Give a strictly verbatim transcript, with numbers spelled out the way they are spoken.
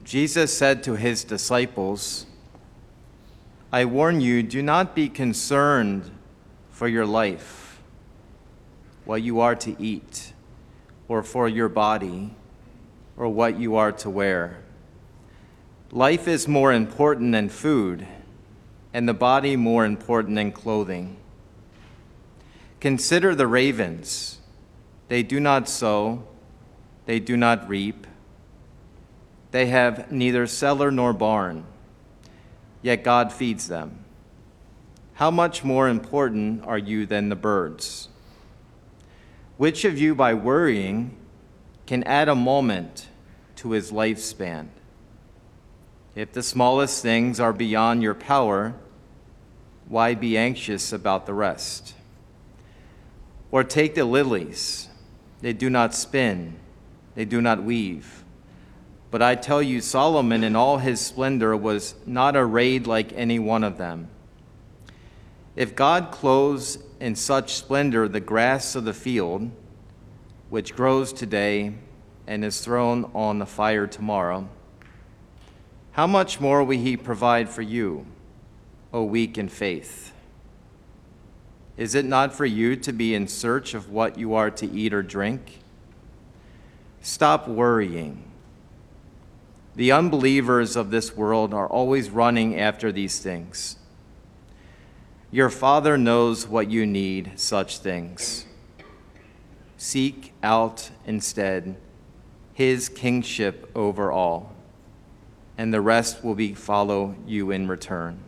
Jesus said to his disciples, I warn you, do not be concerned for your life, what you are to eat, or for your body, or what you are to wear. Life is more important than food, and the body more important than clothing. Consider the ravens. They do not sow, they do not reap. They have neither cellar nor barn, yet God feeds them. How much more important are you than the birds? Which of you, by worrying, can add a moment to his lifespan? If the smallest things are beyond your power, why be anxious about the rest? Or take the lilies. They do not spin, they do not weave. But I tell you, Solomon in all his splendor was not arrayed like any one of them. If God clothes in such splendor the grass of the field, which grows today and is thrown on the fire tomorrow, how much more will he provide for you, O weak in faith? Is it not for you to be in search of what you are to eat or drink? Stop worrying. The unbelievers of this world are always running after these things. Your Father knows what you need, such things. Seek out instead his kingship over all, and the rest will be follow you in return.